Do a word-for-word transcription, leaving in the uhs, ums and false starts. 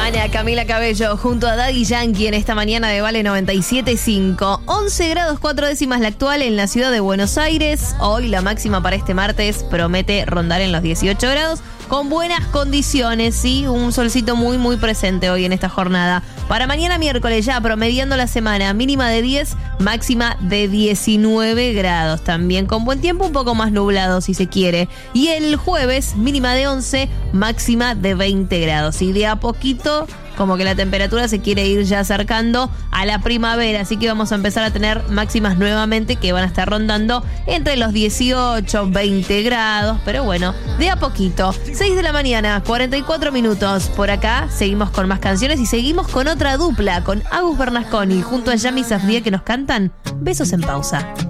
Ana Camila Cabello junto a Daddy Yankee en esta mañana de Vale noventa y siete punto cinco. once grados cuatro décimas la actual en la ciudad de Buenos Aires. Hoy la máxima para este martes promete rondar en los dieciocho grados con buenas condiciones, sí, un solcito muy muy presente hoy en esta jornada. Para mañana miércoles ya promediando la semana, mínima de diez, máxima de diecinueve grados. También con buen tiempo, un poco más nublado si se quiere. Y el jueves mínima de once, máxima de veinte grados. Y de a poquito como que la temperatura se quiere ir ya acercando a la primavera, así que vamos a empezar a tener máximas nuevamente que van a estar rondando entre los dieciocho, veinte grados, pero bueno, de a poquito. seis de la mañana, cuarenta y cuatro minutos. Por acá seguimos con más canciones y seguimos con otra dupla, con Agus Bernasconi junto a Yami Safdie que nos cantan Besos en Pausa.